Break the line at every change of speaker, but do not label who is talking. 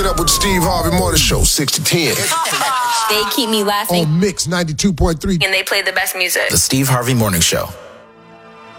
Waking up with the Steve Harvey Morning Show, 6 to 10.
They keep me laughing.
On Mix 92.3.
And they play the best music.
The Steve Harvey Morning Show.